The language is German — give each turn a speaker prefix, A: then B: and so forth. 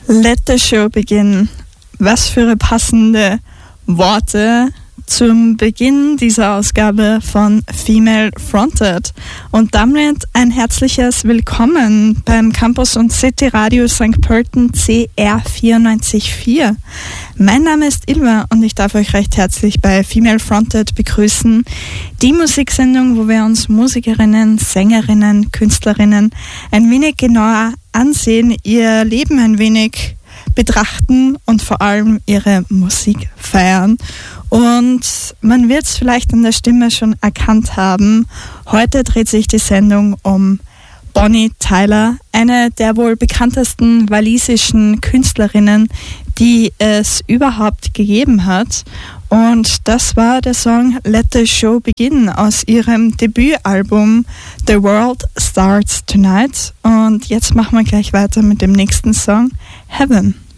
A: Let the show begin. Was für passende Worte zum Beginn dieser Ausgabe von Female Fronted. Und damit ein herzliches Willkommen beim Campus und City Radio St. Pölten CR 94.4. Mein Name ist Ilva und ich darf euch recht herzlich bei Female Fronted begrüßen. Die Musiksendung, wo wir uns Musikerinnen, Sängerinnen, Künstlerinnen ein wenig genauer ansehen, ihr Leben ein wenig betrachten und vor allem ihre Musik feiern. Und man wird es vielleicht an der Stimme schon erkannt haben. Heute dreht sich die Sendung um Bonnie Tyler, eine der wohl bekanntesten walisischen Künstlerinnen, die es überhaupt gegeben hat. Und das war der Song Let the Show Begin aus ihrem Debütalbum The World Starts Tonight. Und jetzt machen wir gleich weiter mit dem nächsten Song, Heaven.